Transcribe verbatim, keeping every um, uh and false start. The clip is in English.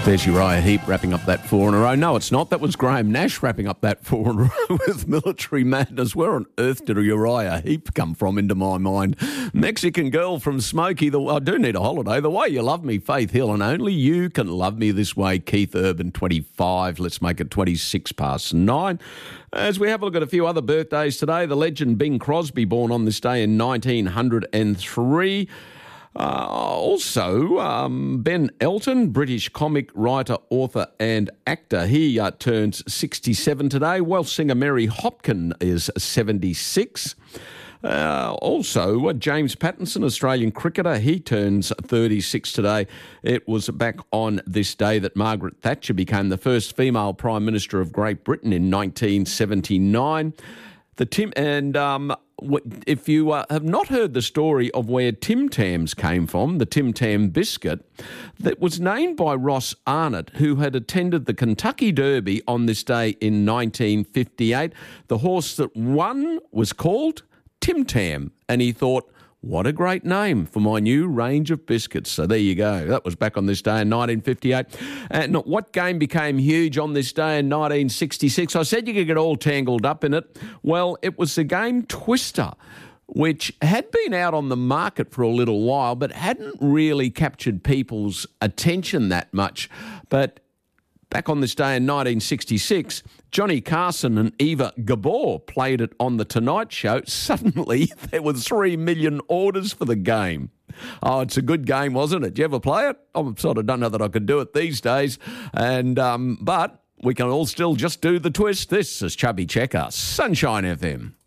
There's Uriah Heep wrapping up that four in a row. No, it's not. That was Graham Nash wrapping up that four in a row with Military Madness. Where on earth did Uriah Heep come from into my mind? Mexican girl from Smokey. The, I do need a holiday. The way you love me, Faith Hill, and only you can love me this way, Keith Urban, twenty-five. Let's make it twenty-six past nine. As we have a look at a few other birthdays today, the legend Bing Crosby, born on this day in nineteen oh three. Uh, also, um, Ben Elton, British comic writer, author and actor. He uh, turns sixty-seven today. Welsh singer Mary Hopkin is seventy-six. Uh, also, uh, James Pattinson, Australian cricketer, he turns thirty-six today. It was back on this day that Margaret Thatcher became the first female Prime Minister of Great Britain in nineteen seventy-nine. The Tim and um, if you uh, have not heard the story of where Tim Tams came from, the Tim Tam biscuit, that was named by Ross Arnott, who had attended the Kentucky Derby on this day in nineteen fifty-eight. The horse that won was called Tim Tam, and he thought, what a great name for my new range of biscuits. So there you go. That was back on this day in nineteen fifty-eight. And what game became huge on this day in nineteen sixty-six? I said you could get all tangled up in it. Well, it was the game Twister, which had been out on the market for a little while, but hadn't really captured people's attention that much. But back on this day in nineteen sixty-six, Johnny Carson and Eva Gabor played it on The Tonight Show. Suddenly, there were three million orders for the game. Oh, it's a good game, wasn't it? Did you ever play it? I sort of don't know that I could do it these days. And um, But we can all still just do the twist. This is Chubby Checker, Sunshine F M.